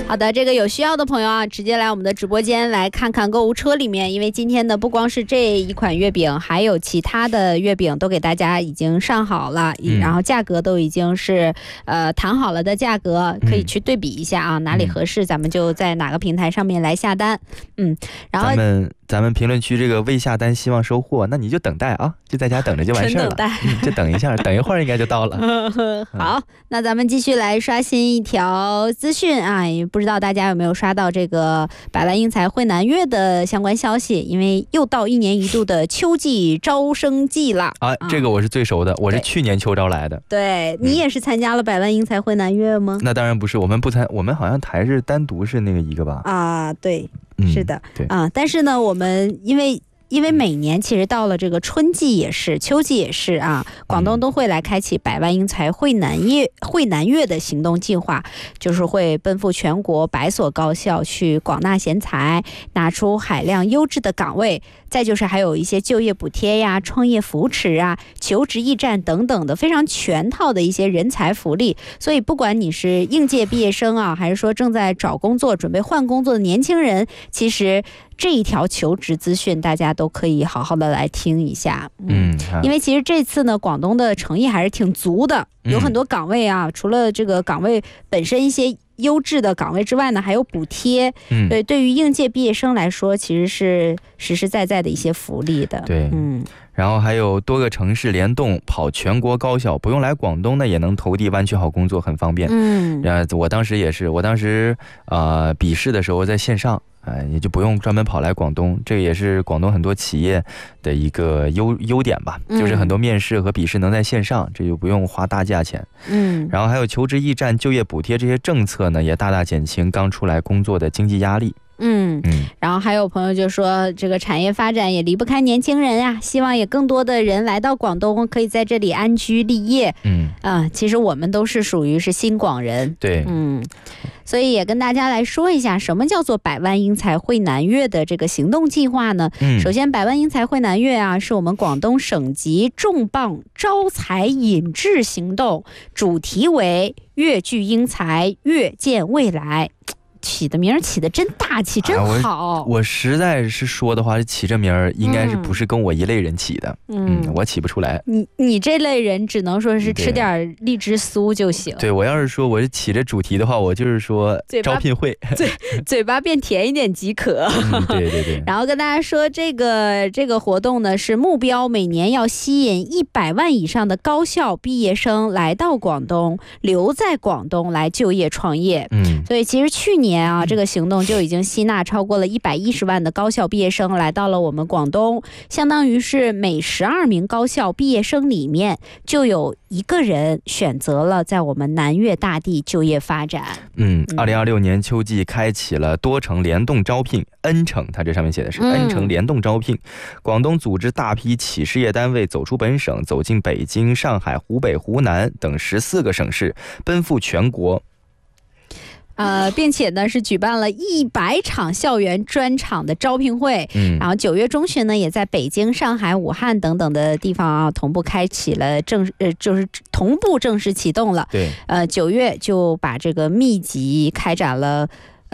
好的，这个有需要的朋友啊，直接来我们的直播间来看看购物车里面，因为今天呢不光是这一款月饼，还有其他的月饼都给大家已经上好了，然后价格都已经是谈好了的价格，可以去对比一下啊，哪里合适咱们就在哪个平台上面来下单。然后咱们评论区这个未下单希望收货，那你就等待啊，就在家等着就完事了。就等一下，等一会儿应该就到了。 好，那咱们继续来刷新一条资讯啊，也不知道大家有没有刷到这个百万英才汇南粤的相关消息，因为又到1年1度的秋季招生季了啊。这个我是最熟的，我是去年秋招来的。 对，你也是参加了百万英才汇南粤吗？ 那当然不是，我们好像台是单独是那个一个吧？ 啊，对。是的， 对啊，但是呢，我们因为每年其实到了这个春季也是，秋季也是啊，广东都会来开启百万英才汇南粤的行动计划，就是会奔赴全国100所高校去广纳贤才，拿出海量优质的岗位，再就是还有一些就业补贴呀、创业扶持啊、求职驿站等等的非常全套的一些人才福利。所以不管你是应届毕业生啊，还是说正在找工作、准备换工作的年轻人，其实这一条求职资讯大家都可以好好的来听一下。因为其实这次呢，广东的诚意还是挺足的，有很多岗位啊，除了这个岗位本身一些优质的岗位之外呢，还有补贴。对于应届毕业生来说，其实是实实在在的一些福利的。 对，然后还有多个城市联动跑全国高校，不用来广东呢也能投递湾区好工作，很方便。我当时也是，笔试的时候在线上。也就不用专门跑来广东，这个也是广东很多企业的一个优点吧，就是很多面试和笔试能在线上，这就不用花大价钱。然后还有求职驿站、就业补贴这些政策呢，也大大减轻刚出来工作的经济压力。 然后还有朋友就说，这个产业发展也离不开年轻人啊，希望也更多的人来到广东，可以在这里安居立业。其实我们都是属于是新广人。 对， 所以也跟大家来说一下，什么叫做百万英才汇南粤的这个行动计划呢？首先，百万英才汇南粤啊，是我们广东省级重磅招才引智行动，主题为粤聚英才，粤见未来。起的名儿起的真大气，真好。 我实在是说的话，起这名儿应该是不是跟我一类人起的。我起不出来。 你这类人只能说是吃点荔枝酥就行。 对，我要是说我是起这主题的话，我就是说招聘会， 嘴巴变甜一点即可。 对。 然后跟大家说，这个活动呢是目标每年要吸引100万以上的高校毕业生来到广东，留在广东来就业创业。所以其实去年啊，这个行动就已经吸纳超过了110万的高校毕业生来到了我们广东，相当于是每12名高校毕业生里面就有1个人选择了在我们南粤大地就业发展。 2026年秋季开启了多城联动招聘，N 城，它这上面写的是 N 城联动招聘，广东组织大批企事业单位走出本省，走进北京、上海、湖北、湖南等14个省市，奔赴全国。 并且呢是举办了100场校园专场的招聘会。然后9月中旬呢，也在北京、上海、武汉等等的地方啊，同步开启了就是同步正式启动了。 对 ，9月就把这个密集开展了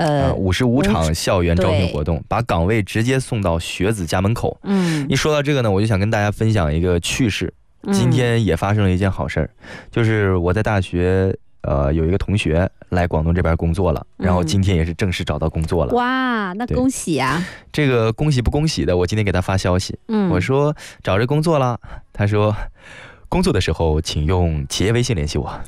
55场校园招聘活动，把岗位直接送到学子家门口。一说到这个呢，我就想跟大家分享一个趣事。今天也发生了一件好事儿，就是我在大学有一个同学来广东这边工作了，然后今天也是正式找到工作了。 哇，那恭喜啊！ 这个恭喜不恭喜的，我今天给他发消息，我说找着工作了，他说工作的时候请用企业微信联系我。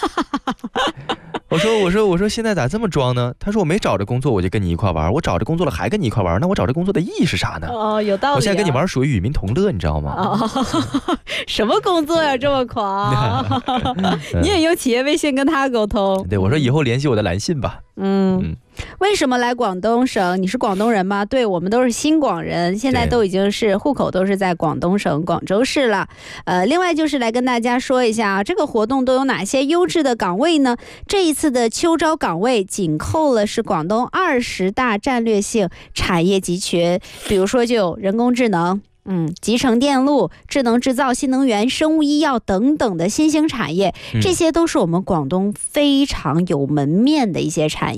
我说现在咋这么装呢？他说我没找着工作我就跟你一块玩，我找着工作了还跟你一块玩，那我找着工作的意义是啥呢？ 有道理。 我现在跟你玩属于与民同乐，你知道吗？ 什么工作呀这么狂？你也用企业微信跟他沟通？ 对，我说以后联系我的来信吧。 为什么来广东省？你是广东人吗？对，我们都是新广人，现在都已经是户口都是在广东省广州市了。另外就是来跟大家说一下啊，这个活动都有哪些优质的岗位呢？这一次的秋招岗位紧扣了是广东20大战略性产业集群，比如说就有人工智能、集成电路、智能制造、新能源、生物医药等等的新兴产业，这些都是我们广东非常有门面的一些产业。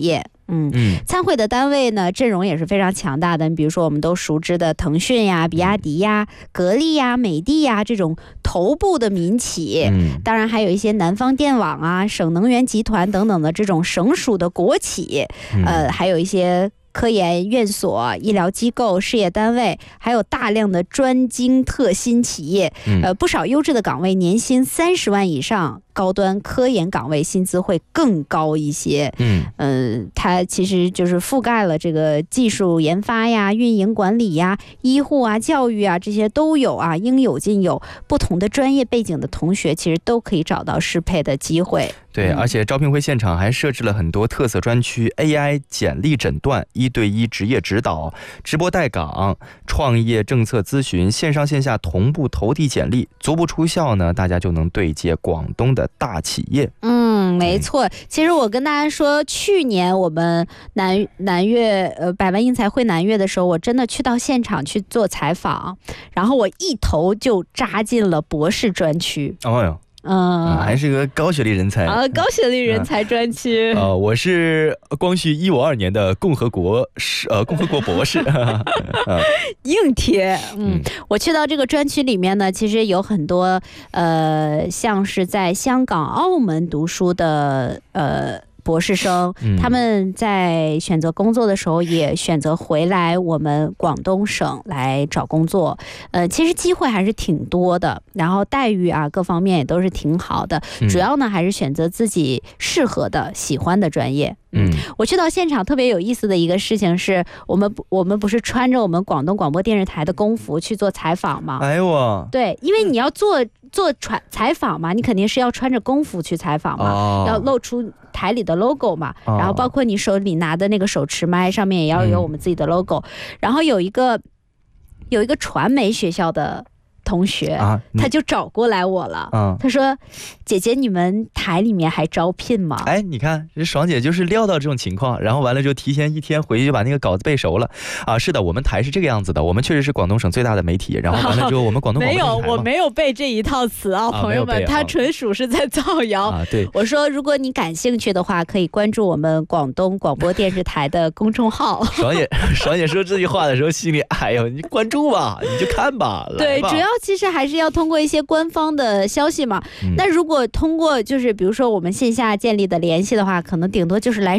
参会的单位呢阵容也是非常强大的，比如说我们都熟知的腾讯呀、比亚迪呀、格力呀、美的呀这种头部的民企，当然还有一些南方电网啊、省能源集团等等的这种省属的国企，还有一些科研院所、医疗机构、事业单位，还有大量的专精特新企业，不少优质的岗位，年薪30万以上，高端科研岗位薪资会更高一些。它其实就是覆盖了这个技术研发呀、运营管理呀、医护啊、教育啊，这些都有啊，应有尽有。不同的专业背景的同学，其实都可以找到适配的机会。 对，而且招聘会现场还设置了很多特色专区 ，AI 简历诊断、1对1职业指导、直播带岗、创业政策咨询、线上线下同步投递简历，足不出校呢，大家就能对接广东的大企业。 没错。其实我跟大家说，去年我们南粤百万英才会南粤的时候，我真的去到现场去做采访，然后我一头就扎进了博士专区。 还是个高学历人才啊，高学历人才专区。 我是光绪152年的共和国博士， 硬贴。我去到这个专区里面呢，其实有很多像是在香港、澳门读书的博士生，他们在选择工作的时候也选择回来我们广东省来找工作。其实机会还是挺多的，然后待遇啊各方面也都是挺好的，主要呢还是选择自己适合的、喜欢的专业。我去到现场特别有意思的一个事情是，我们不是穿着我们广东广播电视台的工服去做采访吗？对，因为你要做采访嘛，你肯定是要穿着工服去采访嘛，要露出台里的 logo 嘛，然后包括你手里拿的那个手持麦上面也要有我们自己的 logo。然后有一个传媒学校的同学他就找过来我了，他说：“姐姐，你们台里面还招聘吗？” 你看这爽姐就是料到这种情况，然后完了就提前1天回去就把那个稿子背熟了啊。是的，我们台是这个样子的，我们确实是广东省最大的媒体，然后完了之后我们广东广播电视台我没有背这一套词啊，朋友们，他纯属是在造谣。 对， 我说如果你感兴趣的话，可以关注我们广东广播电视台的公众号。 爽姐说这句话的时候，心里你关注吧，你就看吧。 对，主要其实还是要通过一些官方的消息嘛。那如果通过就是比如说我们线下建立的联系的话，可能顶多就是来